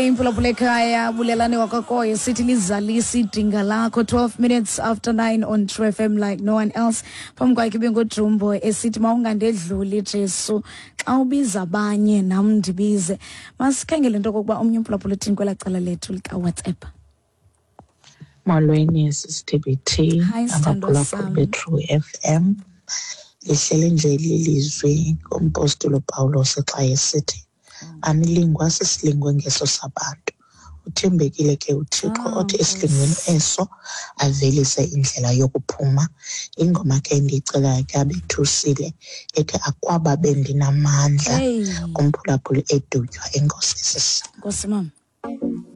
Imphulaphula ekhaya bulelane wakakoyo sithi lizalisa idinga lakho 12 minutes after 9 on True FM like no one else. Phambi kwakhe bengodrumbo esithi mawungandedluli Jesu xa ubiza abanye nam ndibize. Masikhangele into kokuba omnye umphulaphula uthini kwela cala lethu lika WhatsApp. Molweni sisithibithi abaphulaphula beTrue FM. Lihlele nje lilizwi kompostolo Pawulos xa esithi anilingwa sisilingwe ngeso sabantu. Uthembekile ke uThixo othi esilingweni eso avelise indlela yokuphuma. Ingoma ke ndicela ke abethusile ethi akwaba bendinamandla kumphulaphuli edutywa enkosi sisi. Nkosi mama.